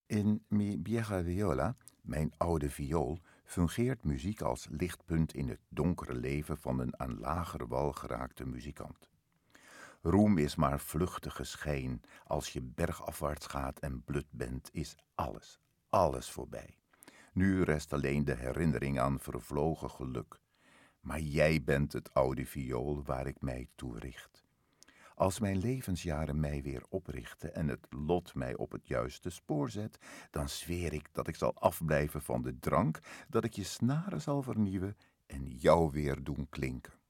In Mi vieja viola, mijn oude viool, fungeert muziek als lichtpunt in het donkere leven van een aan lagere wal geraakte muzikant. Roem is maar vluchtige schijn. Als je bergafwaarts gaat en blut bent, is alles voorbij. Nu rest alleen de herinnering aan vervlogen geluk. Maar jij bent het oude viool waar ik mij toe richt. Als mijn levensjaren mij weer oprichten en het lot mij op het juiste spoor zet, dan zweer ik dat ik zal afblijven van de drank, dat ik je snaren zal vernieuwen en jou weer doen klinken.